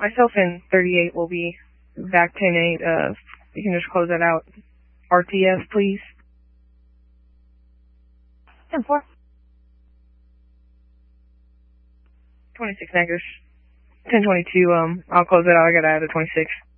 Myself and 38 will be back 10-8. You can just close that out. RTS, please. 10-4. 26 Neckers. 10-22, I'll close it out. I gotta add a 26.